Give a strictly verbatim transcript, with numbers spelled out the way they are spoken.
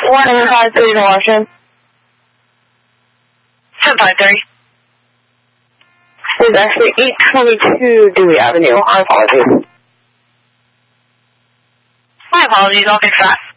one seven five three in Washington. seven five three. It's actually eight twenty-two Dewey Avenue. Our apologies. My apologies, I'll fix that.